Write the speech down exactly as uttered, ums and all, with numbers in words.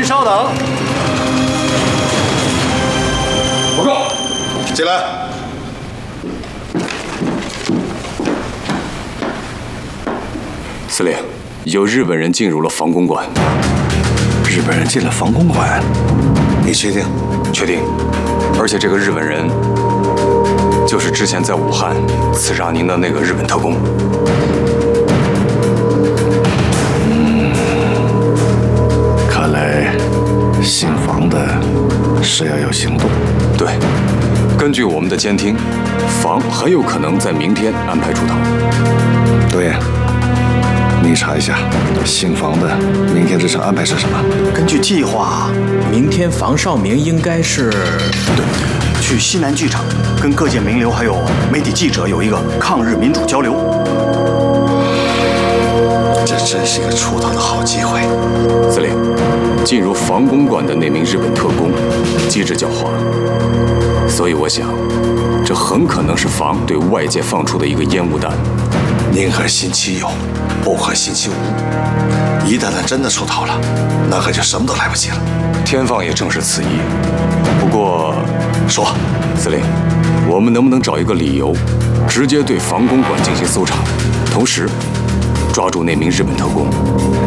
稍等。 报告，进来。 司令，有日本人进入了防公馆。 日本人进了防公馆，你确定？ 确定。而且这个日本人，就是之前在武汉刺杀您的那个日本特工。 嗯，看来姓房的是要有行动。 对，根据我们的监听，房很有可能在明天安排出逃。 对。你查一下，姓房的明天日程安排是什么？ 根据计划， 明天房少明应该是对，去西南剧场，跟各界名流还有媒体记者有一个抗日民主交流。 这真是一个出逃的好机会。 司令，进入防公馆的那名日本特工机智狡猾，所以我想，这很可能是房对外界放出的一个烟雾弹。 宁可信其有，不可信其无。一旦他真的出逃了，那可就什么都来不及了。 天放也正是此意。不过， 说， 司令，我们能不能找一个理由，直接对防公馆进行搜查，同时抓住那名日本特工？